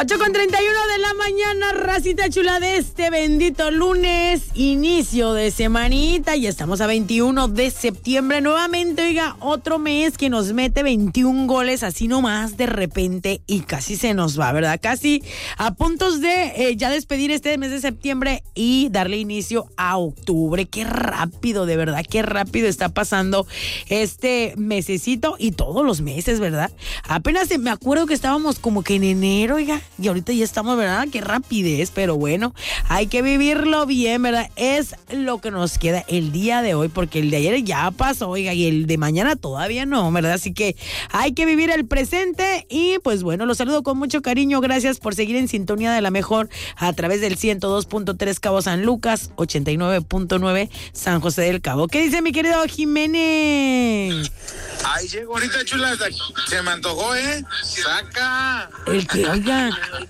8:31 de la mañana, racita chula de este bendito lunes, inicio de semanita, y estamos a 21 de septiembre. Nuevamente, oiga, otro mes que nos mete 21 goles así nomás de repente y casi se nos va, ¿verdad? Casi a puntos de ya despedir este mes de septiembre y darle inicio a octubre. Qué rápido, de verdad, qué rápido está pasando este mesecito y todos los meses, ¿verdad? Apenas me acuerdo que estábamos como que en enero, oiga. Y ahorita ya estamos, ¿verdad? Qué rapidez, pero bueno, hay que vivirlo bien, ¿verdad? Es lo que nos queda el día de hoy, porque el de ayer ya pasó, oiga, y el de mañana todavía no, ¿verdad? Así que hay que vivir el presente y pues bueno, los saludo con mucho cariño. Gracias por seguir en sintonía de la mejor a través del 102.3 Cabo San Lucas, 89.9 San José del Cabo. ¿Qué dice mi querido Jiménez? Ahí llego ahorita, chula, se me antojó, ¿eh? Saca. El que, oiga.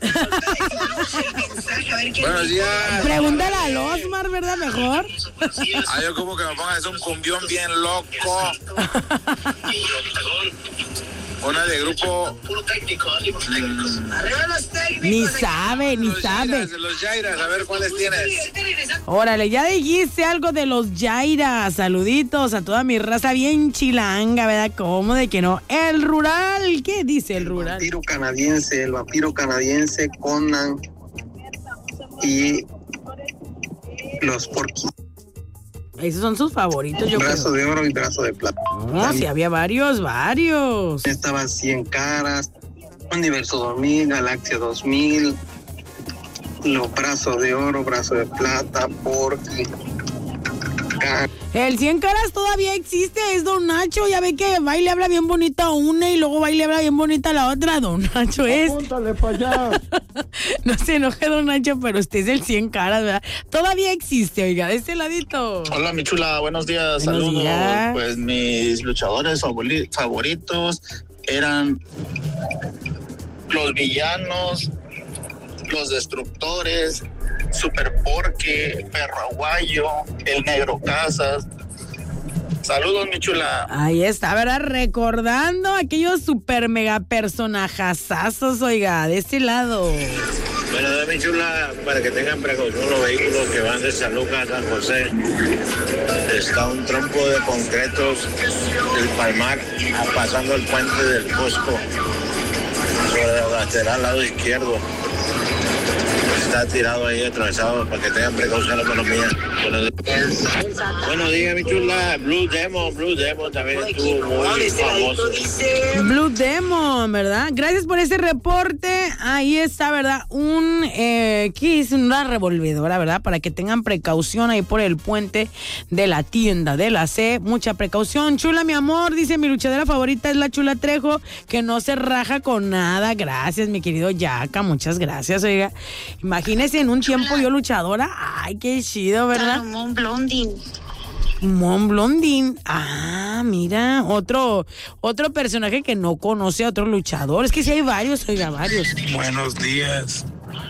Buenos días. Pregúntale al Osmar, ¿verdad? Mejor. Yo como que me pongas un cumbión bien loco. Una de grupo. Ni sabe. De los Yairas, a ver cuáles tienes. Órale, ya dijiste algo de los Yairas. Saluditos a toda mi raza bien chilanga, ¿verdad? ¿Cómo de que no? El rural, ¿qué dice el rural? El vampiro canadiense, Conan y los Porky. Esos son sus favoritos, yo creo. Brazo de oro y brazo de plata. No, sí, había varios. Estaban 100 caras, Universo 2000, Galaxia 2000, los brazos de oro, brazo de plata, Porky. El 100 caras todavía existe, es Don Nacho. Ya ve que va y le habla bien bonita a una y luego va y le habla bien bonita a la otra. Don Nacho es. Apúntale para allá. No se enoje, Don Nacho, pero usted es el 100 caras, ¿verdad? Todavía existe, oiga, de este ladito. Hola, mi chula, buenos días, Buenos saludos. días. Pues mis luchadores favoritos eran los villanos, los destructores, Super Porky, Perro Aguayo, el Negro Casas. Saludos, mi chula. Ahí está, ¿verdad? Recordando aquellos super mega personajazazos, oiga, de este lado. Bueno, mi chula, para que tengan precaución los vehículos que van de San Lucas a San José. Está un trompo de concretos del Palmar pasando el puente del Cusco sobre el lateral al lado izquierdo. Está tirado ahí, atravesado, para que tengan precaución la economía. Buenos días, mi chula. Blue Demon también estuvo muy famoso. Blue Demon, ¿verdad? Gracias por ese reporte. Ahí está, ¿verdad? ¿Qué es? Una revolvedora, ¿verdad? Para que tengan precaución ahí por el puente de la tienda de la C. Mucha precaución. Chula, mi amor, dice mi luchadora favorita es la Chula Trejo, que no se raja con nada. Gracias, mi querido Yaca. Muchas gracias, oiga. Imagínese en un tiempo yo luchadora. Ay, qué chido, ¿verdad? Mon Blondin. Mon Blondin. Ah, mira, otro personaje que no conoce a otro luchador. Es que sí hay varios, oiga, varios. Buenos días.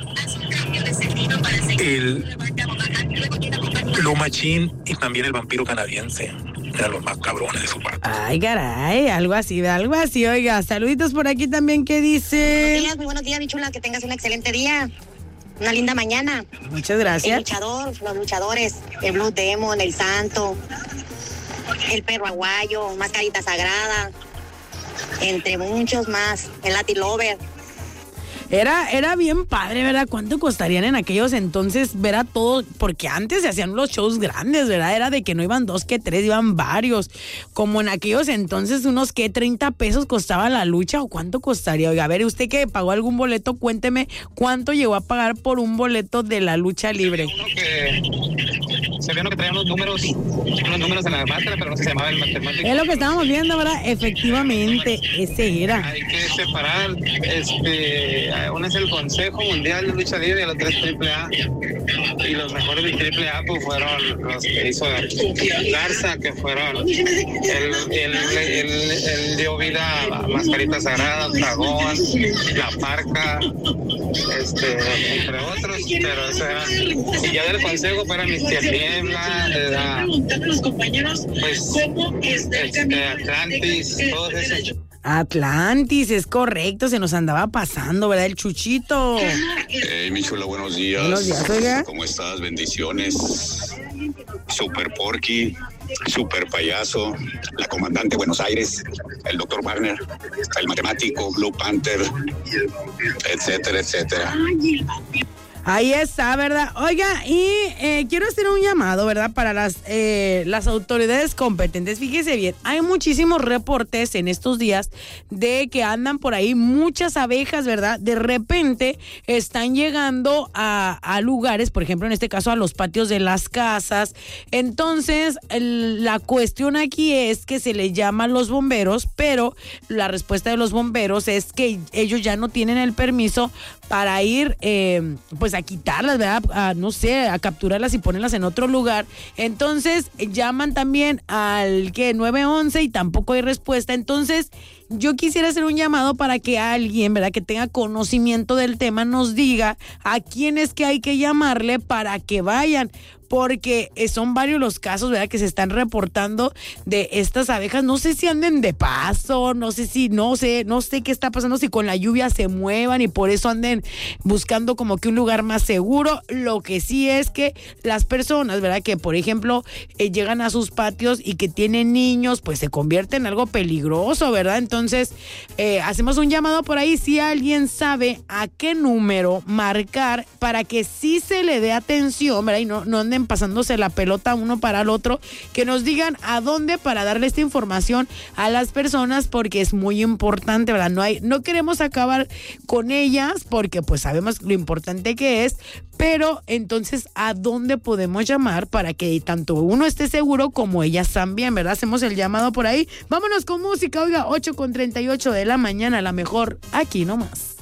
El Blue Machine y también el vampiro canadiense. Eran los más cabrones de su parte. Ay, caray, algo así, oiga. Saluditos por aquí también, ¿qué dice? Muy buenos días, mi chula, que tengas un excelente día. Una linda mañana. Muchas gracias. Los luchadores, el Blue Demon, el Santo, el Perro Aguayo, Mascarita Sagrada, entre muchos más, el Latin Lover. Era bien padre, ¿verdad? ¿Cuánto costarían en aquellos entonces ver a todos? Porque antes se hacían los shows grandes, ¿verdad? Era de que no iban 2 que 3, iban varios. Como en aquellos entonces, unos que 30 pesos costaba la lucha, ¿o cuánto costaría? Oiga, a ver, usted que pagó algún boleto, cuénteme cuánto llegó a pagar por un boleto de la lucha libre. Se ve uno que traía unos números en la máscara, pero no se llamaba el matemático. Es lo que estábamos viendo, ¿verdad? Efectivamente, ese era. Hay que separar, uno es el Consejo Mundial de Lucha Libre y el otro es AAA. Y los mejores de AAA pues fueron los que hizo Garza, que fueron el dio vida a Mascarita Sagrada, Dragón, La Parca, entre otros, pero eso era. Y ya del Consejo fueron Mister Niebla, era pues Atlantis, todos esos. Atlantis, es correcto, se nos andaba pasando, ¿verdad? El Chuchito. Hey, mi chula, buenos días. Buenos días, oiga. ¿Cómo estás? Bendiciones. Super Porky, Super Payaso, la comandante Buenos Aires, el doctor Wagner, el matemático, Blue Panther, etcétera, etcétera. Ahí está, ¿verdad? Oiga, y quiero hacer un llamado, ¿verdad? Para las autoridades competentes. Fíjese bien, hay muchísimos reportes en estos días de que andan por ahí muchas abejas, ¿verdad? De repente están llegando a lugares, por ejemplo, en este caso a los patios de las casas. Entonces, la cuestión aquí es que se le llama a los bomberos, pero la respuesta de los bomberos es que ellos ya no tienen el permiso para ir, pues a quitarlas, ¿verdad? No sé, a capturarlas y ponerlas en otro lugar. Entonces llaman también al 911 y tampoco hay respuesta. Entonces yo quisiera hacer un llamado para que alguien, ¿verdad?, que tenga conocimiento del tema nos diga a quién es que hay que llamarle para que vayan. Porque son varios los casos, ¿verdad?, que se están reportando de estas abejas. No sé si anden de paso, no sé qué está pasando, si con la lluvia se muevan y por eso anden buscando como que un lugar más seguro. Lo que sí es que las personas, ¿verdad?, que por ejemplo llegan a sus patios y que tienen niños, pues se convierte en algo peligroso, ¿verdad? Entonces, hacemos un llamado por ahí, si alguien sabe a qué número marcar para que sí se le dé atención, ¿verdad? Y no anden pasándose la pelota uno para el otro, que nos digan a dónde para darle esta información a las personas, porque es muy importante, ¿verdad? No queremos acabar con ellas porque pues sabemos lo importante que es, pero entonces ¿a dónde podemos llamar para que tanto uno esté seguro como ellas también, ¿verdad? Hacemos el llamado por ahí. Vámonos con música, oiga, 8:38 de la mañana, la mejor aquí nomás.